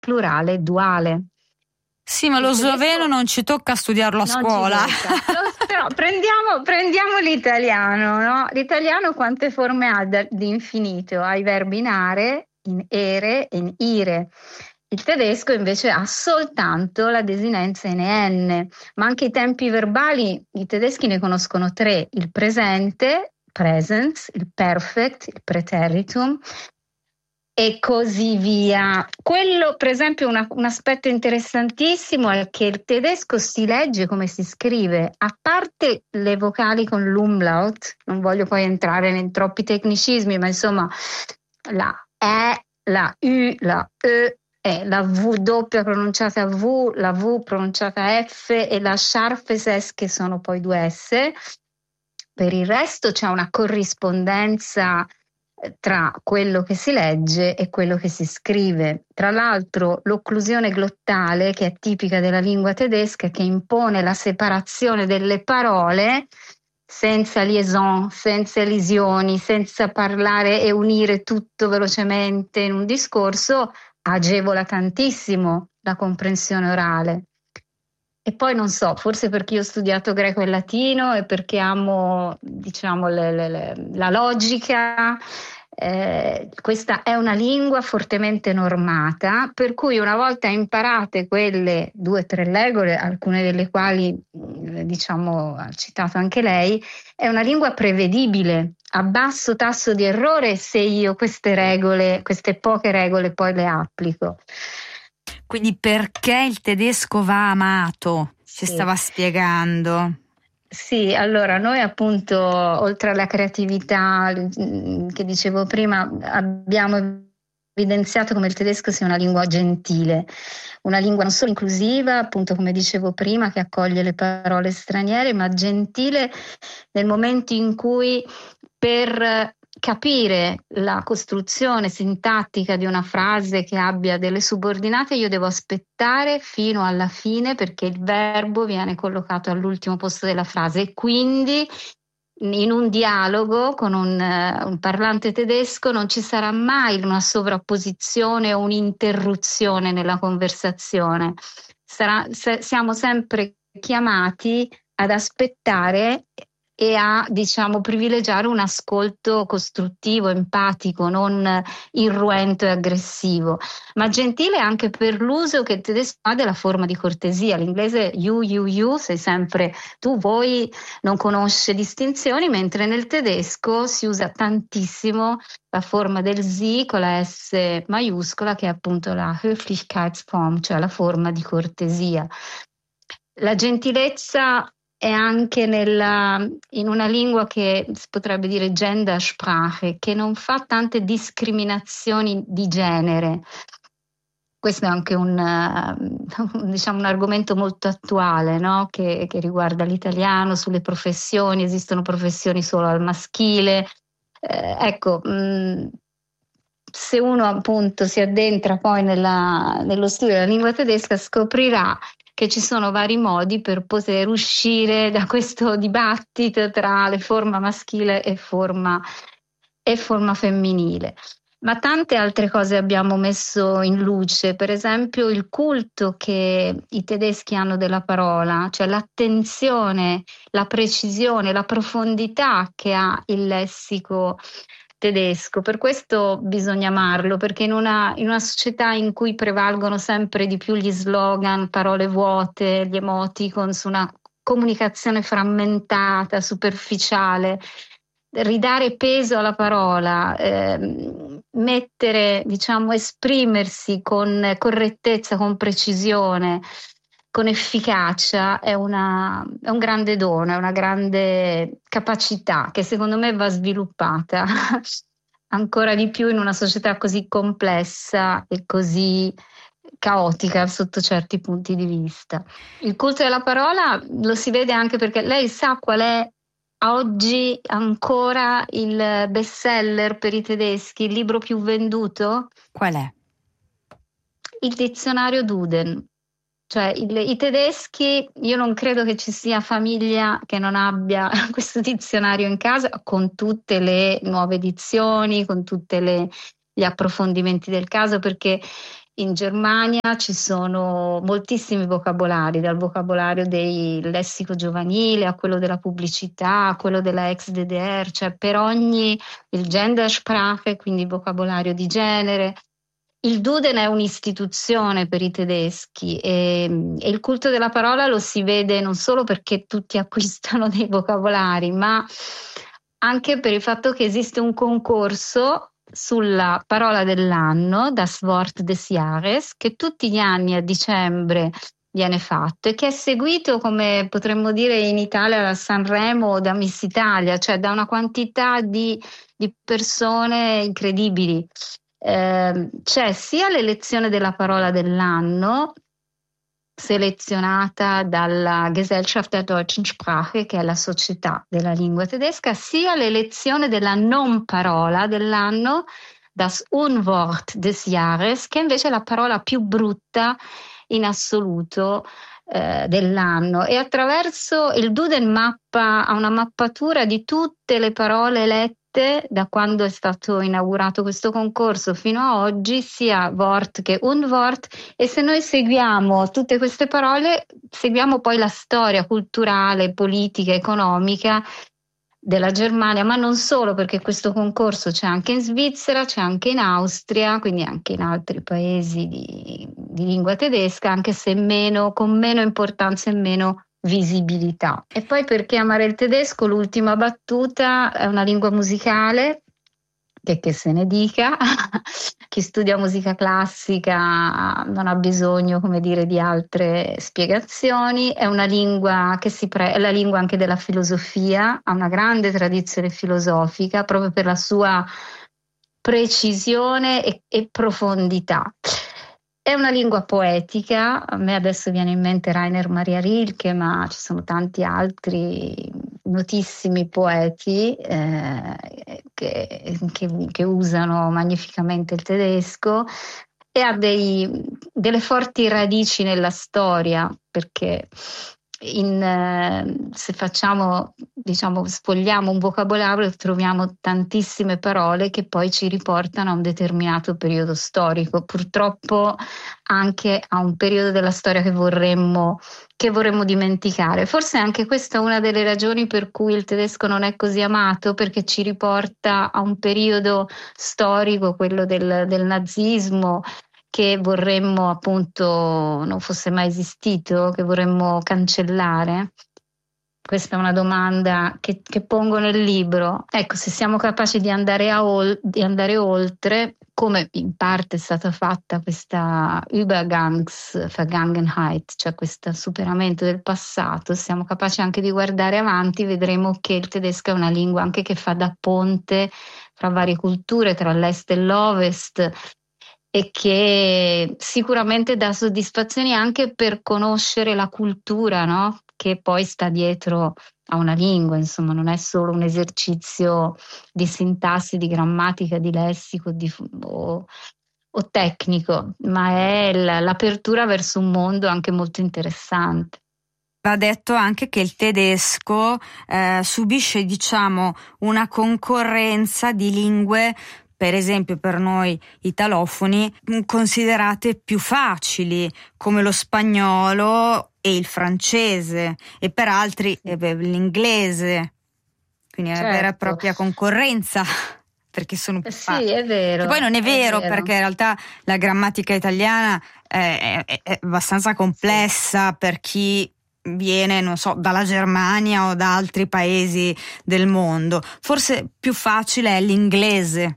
plurale duale. Sì, ma lo sloveno non ci tocca studiarlo a scuola. Però prendiamo l'italiano, no? L'italiano quante forme ha di infinito? Ha i verbi in are, in ere e in ire. Il tedesco invece ha soltanto la desinenza in en, ma anche i tempi verbali, i tedeschi ne conoscono 3: il presente, presens, il perfect, il preteritum, e così via. Quello, per esempio, un aspetto interessantissimo è che il tedesco si legge come si scrive, a parte le vocali con l'umlaut, non voglio poi entrare in troppi tecnicismi, ma insomma la E, la U, la E, la V doppia pronunciata V, la V pronunciata F e la scharfe S che sono poi 2 S. Per il resto c'è una corrispondenza tra quello che si legge e quello che si scrive. Tra l'altro l'occlusione glottale, che è tipica della lingua tedesca, che impone la separazione delle parole senza liaison, senza elisioni, senza parlare e unire tutto velocemente in un discorso, agevola tantissimo la comprensione orale. E poi non so, forse perché io ho studiato greco e latino e perché amo, diciamo, la logica, questa è una lingua fortemente normata, per cui una volta imparate quelle 2 o 3 regole, alcune delle quali, diciamo, ha citato anche lei, è una lingua prevedibile, a basso tasso di errore se io queste regole, queste poche regole poi le applico. Quindi perché il tedesco va amato? Ci stava spiegando. Sì, allora noi appunto, oltre alla creatività che dicevo prima, abbiamo evidenziato come il tedesco sia una lingua gentile, una lingua non solo inclusiva, appunto come dicevo prima, che accoglie le parole straniere, ma gentile nel momento in cui per capire la costruzione sintattica di una frase che abbia delle subordinate, io devo aspettare fino alla fine perché il verbo viene collocato all'ultimo posto della frase e quindi in un dialogo con un parlante tedesco non ci sarà mai una sovrapposizione o un'interruzione nella conversazione. Siamo sempre chiamati ad aspettare e a, diciamo, privilegiare un ascolto costruttivo, empatico, non irruento e aggressivo, ma gentile anche per l'uso che il tedesco ha della forma di cortesia. L'inglese you, sei sempre tu, voi, non conosce distinzioni, mentre nel tedesco si usa tantissimo la forma del Sie con la S maiuscola, che è appunto la Höflichkeitsform, cioè la forma di cortesia. La gentilezza è anche in una lingua che si potrebbe dire Gendersprache, che non fa tante discriminazioni di genere. Questo è anche diciamo, un argomento molto attuale, no? che riguarda l'italiano, sulle professioni, esistono professioni solo al maschile. Ecco, se uno appunto si addentra poi nello studio della lingua tedesca, scoprirà che ci sono vari modi per poter uscire da questo dibattito tra le forma maschile e forma femminile. Ma tante altre cose abbiamo messo in luce, per esempio il culto che i tedeschi hanno della parola, cioè l'attenzione, la precisione, la profondità che ha il lessico tedesco. Per questo bisogna amarlo, perché in una società in cui prevalgono sempre di più gli slogan, parole vuote, gli emoticon, su una comunicazione frammentata, superficiale, ridare peso alla parola, mettere, diciamo, esprimersi con correttezza, con precisione, con efficacia è un grande dono, è una grande capacità che secondo me va sviluppata ancora di più in una società così complessa e così caotica sotto certi punti di vista. Il culto della parola lo si vede anche perché lei sa qual è oggi ancora il bestseller per i tedeschi, il libro più venduto? Qual è? Il dizionario Duden. Cioè i tedeschi, io non credo che ci sia famiglia che non abbia questo dizionario in casa, con tutte le nuove edizioni, con tutti gli approfondimenti del caso, perché In Germania ci sono moltissimi vocabolari, dal vocabolario del lessico giovanile a quello della pubblicità, a quello della ex DDR, cioè per ogni il Gendersprache, quindi il vocabolario di genere. Il Duden è un'istituzione per i tedeschi e il culto della parola lo si vede non solo perché tutti acquistano dei vocabolari, ma anche per il fatto che esiste un concorso sulla parola dell'anno, das Wort des Jahres, che tutti gli anni a dicembre viene fatto e che è seguito, come potremmo dire in Italia, da Sanremo o da Miss Italia, cioè da una quantità di persone incredibili. C'è sia l'elezione della parola dell'anno, selezionata dalla Gesellschaft der Deutschen Sprache, che è la società della lingua tedesca, sia l'elezione della non parola dell'anno, das Unwort des Jahres, che invece è la parola più brutta in assoluto dell'anno. E attraverso il Duden ha una mappatura di tutte le parole elette da quando è stato inaugurato questo concorso fino a oggi, sia Wort che Unwort, e se noi seguiamo tutte queste parole, seguiamo poi la storia culturale, politica, economica della Germania, ma non solo, perché questo concorso c'è anche in Svizzera, c'è anche in Austria, quindi anche in altri paesi di lingua tedesca, anche se con meno importanza e meno visibilità. E poi perché amare il tedesco? L'ultima battuta: è una lingua musicale, che se ne dica. Chi studia musica classica non ha bisogno, come dire, di altre spiegazioni. È una lingua è la lingua anche della filosofia, ha una grande tradizione filosofica proprio per la sua precisione e profondità. È una lingua poetica, a me adesso viene in mente Rainer Maria Rilke, ma ci sono tanti altri notissimi poeti che usano magnificamente il tedesco, e ha delle forti radici nella storia, perché se facciamo, diciamo, sfogliamo un vocabolario, troviamo tantissime parole che poi ci riportano a un determinato periodo storico, purtroppo anche a un periodo della storia che vorremmo dimenticare. Forse anche questa è una delle ragioni per cui il tedesco non è così amato, perché ci riporta a un periodo storico, quello del nazismo, che vorremmo appunto non fosse mai esistito, che vorremmo cancellare? Questa è una domanda che pongo nel libro. Ecco, se siamo capaci di andare oltre, come in parte è stata fatta questa Übergangsvergangenheit, cioè questo superamento del passato, siamo capaci anche di guardare avanti, vedremo che il tedesco è una lingua anche che fa da ponte tra varie culture, tra l'est e l'ovest, e che sicuramente dà soddisfazioni anche per conoscere la cultura, no? Che poi sta dietro a una lingua, insomma, non è solo un esercizio di sintassi, di grammatica, di lessico o tecnico, ma è l'apertura verso un mondo anche molto interessante. Va detto anche che il tedesco subisce, diciamo, una concorrenza di lingue, per esempio per noi italofoni, considerate più facili, come lo spagnolo e il francese, e per altri l'inglese. Quindi è una vera e propria concorrenza, perché sono più facili. Sì, è vero. E poi non è vero, perché in realtà la grammatica italiana è abbastanza complessa per chi viene, non so, dalla Germania o da altri paesi del mondo. Forse più facile è l'inglese.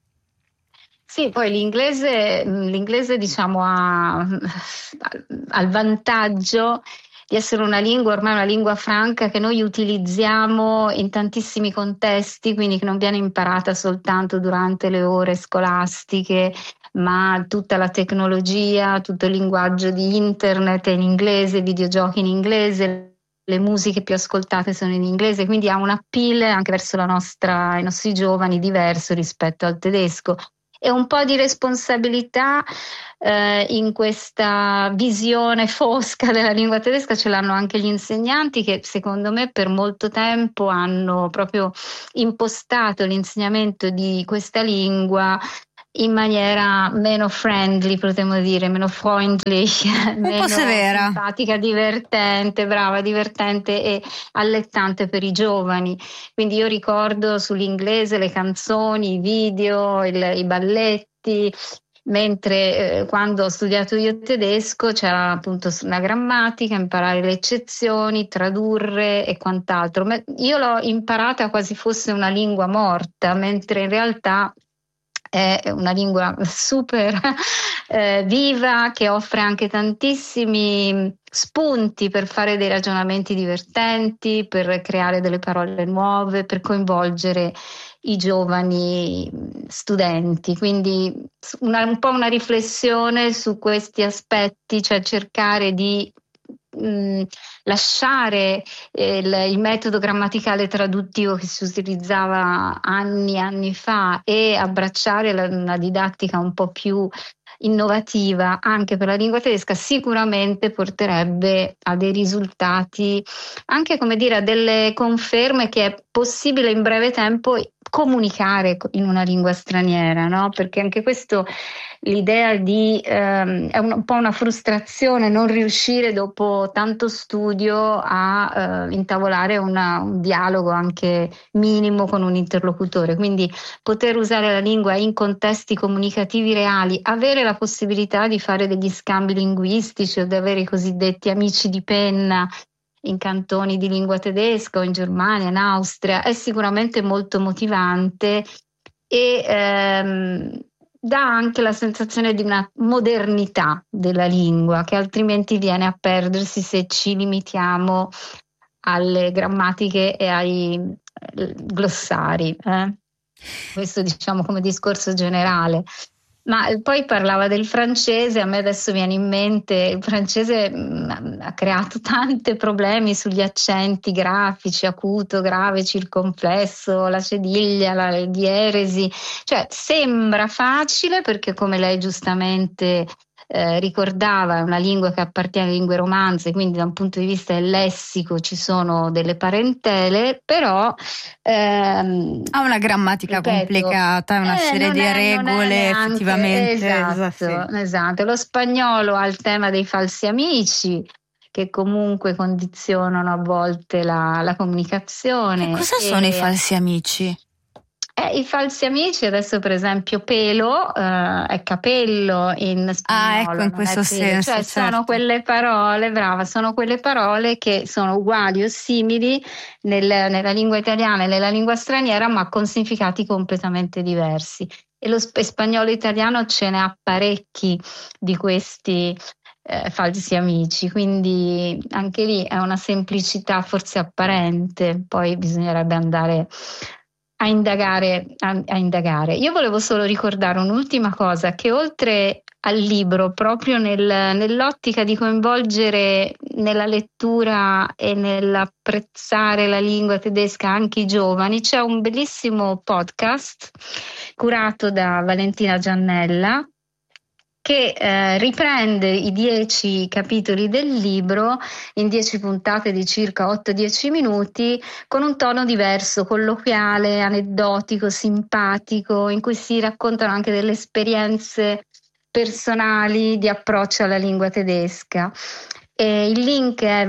Sì, poi l'inglese diciamo ha il vantaggio di essere una lingua, ormai una lingua franca che noi utilizziamo in tantissimi contesti, quindi che non viene imparata soltanto durante le ore scolastiche, ma tutta la tecnologia, tutto il linguaggio di internet è in inglese, videogiochi in inglese, le musiche più ascoltate sono in inglese, quindi ha un appeal anche verso i nostri giovani diverso rispetto al tedesco. E un po' di responsabilità in questa visione fosca della lingua tedesca ce l'hanno anche gli insegnanti, che secondo me per molto tempo hanno proprio impostato l'insegnamento di questa lingua in maniera meno friendly, potremmo dire, meno freundly, meno severa, simpatica, divertente e allettante per i giovani. Quindi io ricordo sull'inglese le canzoni, i video, i balletti, mentre quando ho studiato io tedesco c'era appunto una grammatica, imparare le eccezioni, tradurre e quant'altro. Io l'ho imparata quasi fosse una lingua morta, mentre in realtà è una lingua super viva, che offre anche tantissimi spunti per fare dei ragionamenti divertenti, per creare delle parole nuove, per coinvolgere i giovani studenti. Quindi un po' una riflessione su questi aspetti, cioè cercare di lasciare il metodo grammaticale traduttivo che si utilizzava anni fa e abbracciare una didattica un po' più innovativa anche per la lingua tedesca, sicuramente porterebbe a dei risultati, anche come dire, a delle conferme che è possibile in breve tempo comunicare in una lingua straniera, no? Perché anche questo, l'idea di è un po' una frustrazione non riuscire dopo tanto studio a intavolare un dialogo anche minimo con un interlocutore. Quindi poter usare la lingua in contesti comunicativi reali, avere la possibilità di fare degli scambi linguistici o di avere i cosiddetti amici di penna in cantoni di lingua tedesca o in Germania, in Austria, è sicuramente molto motivante e dà anche la sensazione di una modernità della lingua che altrimenti viene a perdersi se ci limitiamo alle grammatiche e ai glossari. Questo diciamo come discorso generale. Ma poi parlava del francese, a me adesso viene in mente, il francese ha creato tanti problemi sugli accenti grafici, acuto, grave, circonflesso, la cediglia, la dieresi, cioè sembra facile perché come lei giustamente ricordava, è una lingua che appartiene alle lingue romanze, quindi da un punto di vista del lessico ci sono delle parentele, però ha una grammatica complicata, una serie di regole effettivamente. Esatto. Lo spagnolo ha il tema dei falsi amici che comunque condizionano a volte la comunicazione. Che cosa sono i falsi amici? I falsi amici, adesso per esempio pelo è capello in spagnolo. Ecco, in questo senso. Cioè certo. Sono quelle parole, brava, sono quelle parole che sono uguali o simili nella lingua italiana e nella lingua straniera, ma con significati completamente diversi. E lo spagnolo italiano ce ne ha parecchi di questi falsi amici, quindi anche lì è una semplicità forse apparente, poi bisognerebbe andare a indagare. Io volevo solo ricordare un'ultima cosa, che oltre al libro, proprio nell'ottica di coinvolgere nella lettura e nell'apprezzare la lingua tedesca anche i giovani, c'è un bellissimo podcast curato da Valentina Giannella che riprende i 10 capitoli del libro in 10 puntate di circa 8-10 minuti con un tono diverso, colloquiale, aneddotico, simpatico, in cui si raccontano anche delle esperienze personali di approccio alla lingua tedesca. Il link è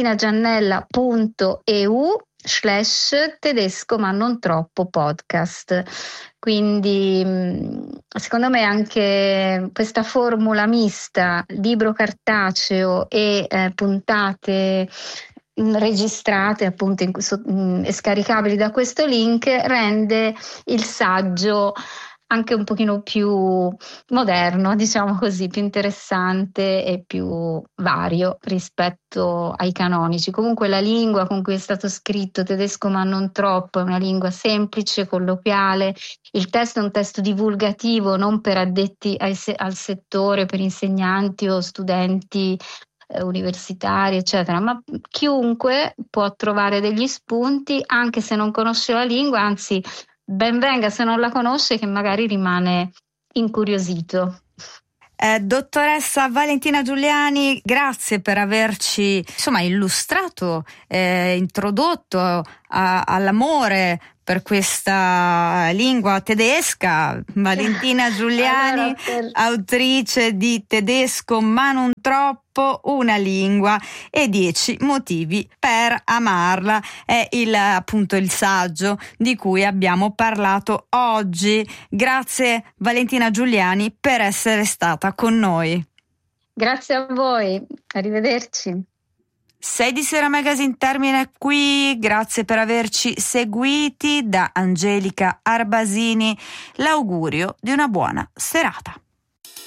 valentinagiannella.eu/tedesco ma non troppo podcast. Quindi secondo me anche questa formula mista, libro cartaceo e puntate registrate appunto e scaricabili da questo link rende il saggio anche un pochino più moderno, diciamo così, più interessante e più vario rispetto ai canonici. Comunque la lingua con cui è stato scritto, tedesco ma non troppo, è una lingua semplice, colloquiale. Il testo è un testo divulgativo, non per addetti al settore, per insegnanti o studenti universitari, eccetera, ma chiunque può trovare degli spunti anche se non conosce la lingua, anzi ben venga se non la conosce, che magari rimane incuriosito. Dottoressa Valentina Giuliani, grazie per averci illustrato, introdotto all'amore per questa lingua tedesca. Valentina Giuliani, autrice di Tedesco ma non troppo, una lingua e 10 motivi per amarla, è appunto il saggio di cui abbiamo parlato oggi. Grazie Valentina Giuliani per essere stata con noi. Grazie a voi, arrivederci. 6 di Sera Magazine termina qui, grazie per averci seguiti. Da Angelica Arbasini l'augurio di una buona serata.